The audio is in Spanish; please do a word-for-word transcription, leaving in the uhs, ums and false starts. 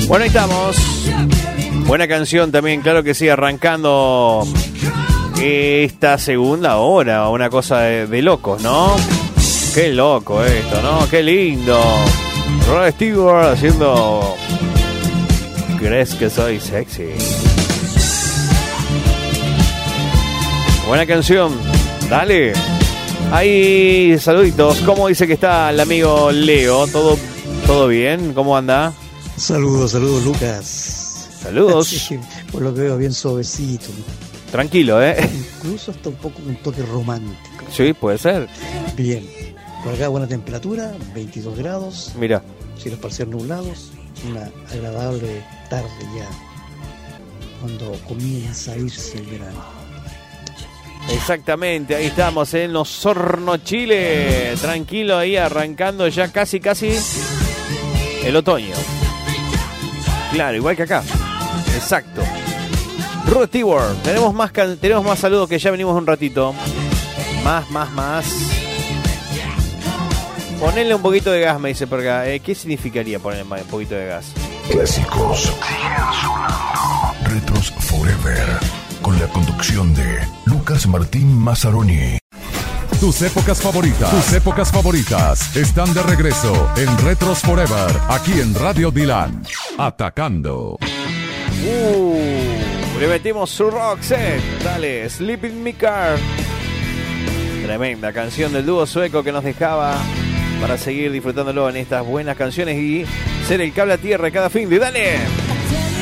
Bueno, ahí estamos. Buena canción también, claro que sí, arrancando esta segunda hora, una cosa de, de locos, ¿no? Qué loco esto, ¿no? Qué lindo. Rod Stewart haciendo ¿Crees que soy sexy? Buena canción, dale. Ahí, saluditos. ¿Cómo dice que está el amigo Leo? ¿Todo, todo bien? ¿Cómo anda? Saludos, saludos, Lucas. Saludos. Sí, por lo que veo, bien suavecito. Tranquilo, ¿eh? Incluso hasta un poco un toque romántico. Sí, puede ser. Bien. Por acá buena temperatura, veintidós grados. Mira. Cielos parciales nublados. Una agradable tarde ya, cuando comienza a irse el verano. Exactamente, ahí estamos en Osorno, Chile. Tranquilo ahí, arrancando ya casi, casi el otoño. Claro, igual que acá. Exacto. Rod Stewart, tenemos más, tenemos más saludos que ya venimos un ratito. Más, más, más. Ponele un poquito de gas, me dice por acá. Eh, ¿Qué significaría ponerle un poquito de gas? Clásicos siguen sonando. Retros Forever. Con la conducción de Lucas Martín Mazzaroni. Tus épocas favoritas, tus épocas favoritas están de regreso en Retros Forever, aquí en Radio Dilan. Atacando. Uh, le metimos su rock set. Dale, Sleep in My Car. Tremenda canción del dúo sueco que nos dejaba para seguir disfrutándolo en estas buenas canciones y ser el cable a tierra cada fin de. ¡Dale!